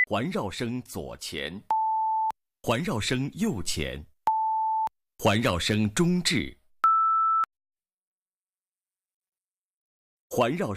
环绕声左前，环绕声右前，环绕声中置，环绕